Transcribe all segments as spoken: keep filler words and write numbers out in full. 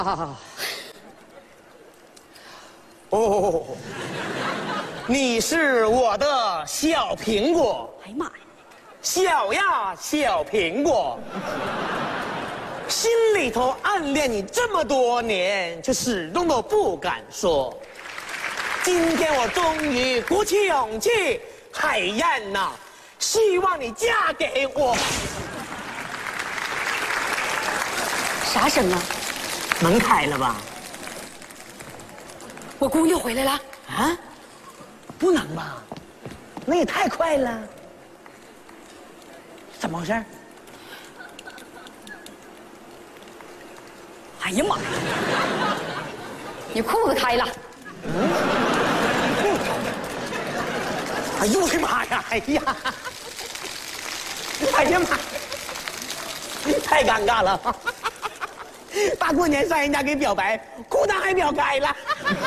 啊！哦，你是我的小苹果。 哎呀妈呀！ 小呀，小苹果，心里头暗恋你这么多年，却始终都不敢说。今天我终于鼓起勇气，海燕呐，希望你嫁给我。 啥声啊？ 门开了吧？ 我姑娘回来了。 啊？不能吧？那也太快了。怎么回事？ 哎呀妈呀！你裤子开了。 嗯。哎呦我的妈呀！哎呀！哎呀妈！太尴尬了。大过年上人家给表白，裤裆还表开了。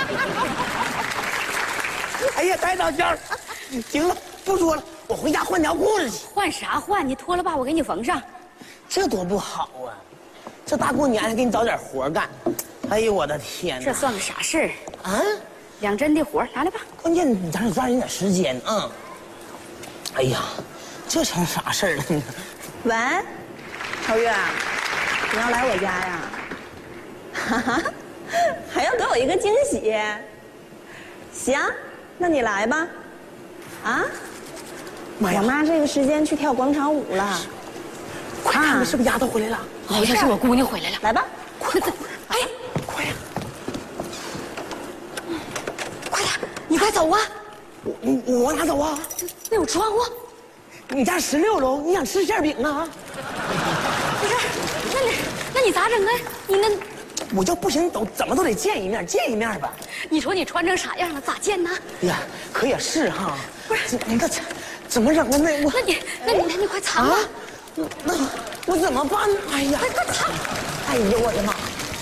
哎呀，太搞笑了！行了，不说了，我回家换条裤子去。 换啥换？你脱了吧，我给你缝上。 这多不好啊！这大过年还给你找点活干。哎呦我的天哪！ 这算个啥事儿啊？ 两针的活拿来吧。 关键你咱得抓紧点时间啊！哎呀，这成啥事儿了呢？ 喂，超越，你要来我家呀？哈哈，还要给我一个惊喜。行，那你来吧。啊？ 妈呀！ 我妈这个时间去跳广场舞了。 快看看是不是丫头回来了？ 好像是我姑娘回来了。 来吧， 快走！哎呀， 快呀！ 快点，你快走啊！ 我我往哪走啊？ 那有窗户。 你家十六楼，你想吃馅饼啊？ 不是，那你那你咋整啊？你那我就不行，都怎么都得见一面，见一面吧。 你说你穿成啥样了？咋见呢？ 哎呀，可也是哈。不是，你这怎么整啊？那我那你那你那你快藏吧。 那那我怎么办？哎呀， 快快藏！ 哎呦我的妈！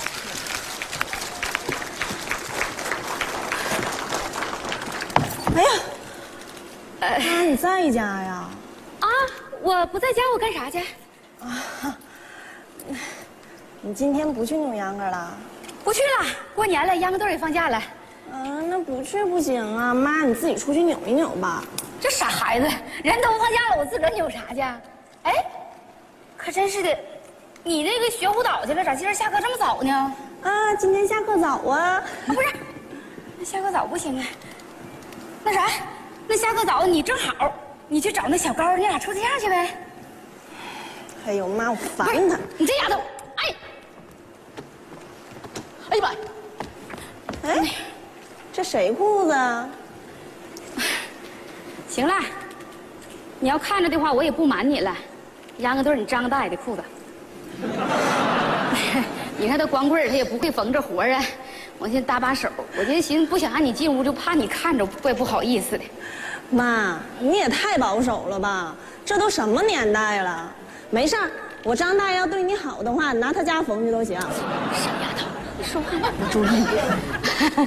哎呀，妈，你在家呀？ 啊，我不在家，我干啥去？ 啊，你今天不去扭秧歌了？ 不去了，过年了，秧歌队也放假了。 啊，那不去不行啊，妈，你自己出去扭一扭吧。 这傻孩子，人都放假了，我自个儿扭啥去？哎，可真是的，你这个学舞蹈去了，咋今儿下课这么早呢？ 啊，今天下课早啊。 啊，不是，那下课早不行啊。那啥，那下课早你正好，你去找那小高，你俩处对象去呗。 哎呦妈，我烦他！ 你这丫头，哎，哎呀妈呀！ 哎，这谁裤子啊？ 行了，你要看着的话，我也不瞒你了。秧歌队你张大爷的裤子，你看他光棍他也不会缝这活啊。我现在搭把手，我就寻思不想让你进屋，就怕你看着怪不好意思的。 妈，你也太保守了吧？这都什么年代了？没事儿，我张大爷要对你好的话，拿他家缝去都行。 傻丫头，你说话哪不注意？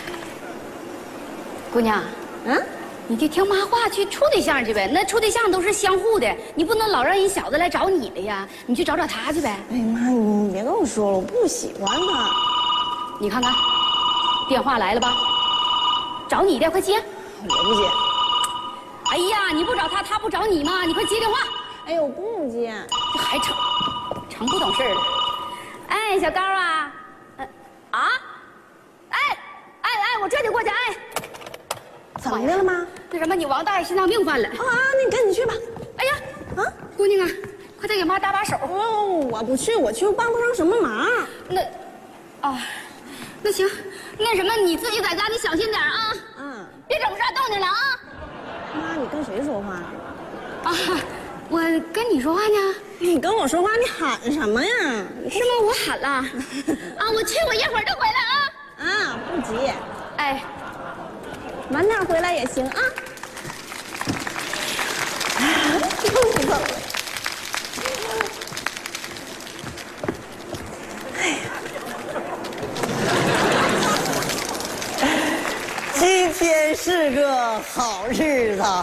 姑娘， 嗯， 你就听妈话，去处对象去呗。那处对象都是相互的，你不能老让人小子来找你了呀。你去找找他去呗。 哎呀妈，你别跟我说了，我不喜欢他。 你看看，电话来了吧？找你的，快接。 我不接。 哎呀，你不找他，他不找你吗？你快接电话。 哎呦，我不接。 这还成，成不懂事了。哎，小高啊，呃，啊，哎，哎哎，我这就过去。哎， 怎么的了吗？ 那什么，你王大爷心脏病犯了。 啊，那你赶紧去吧。 哎呀， 啊， 姑娘啊，快再给妈搭把手。 哦，我不去，我去帮不上什么忙。 那，啊，那行，那什么，你自己在家你小心点啊。 嗯， 别整出啥动静来啊。 妈，你跟谁说话？ 啊，我跟你说话呢。 你跟我说话，你喊什么呀？ 是吗？我喊了。啊，我去，我一会儿就回来啊。 啊，不急。 哎， 晚点回来也行啊。又走了。哎呀， 今天是个好日子，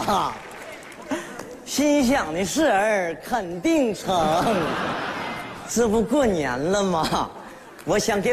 心想的事儿肯定成。这不过年了吗？我想给